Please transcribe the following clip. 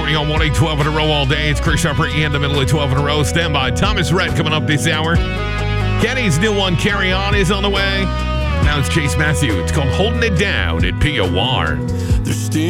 morning on 1-8-12 in a row all day. It's Chris Harper in the middle of 12 in a row. Stand by. Thomas Rhett coming up this hour. Kenny's new one, Carry On, is on the way. Now it's Chase Matthew. It's called Holding It Down at POR.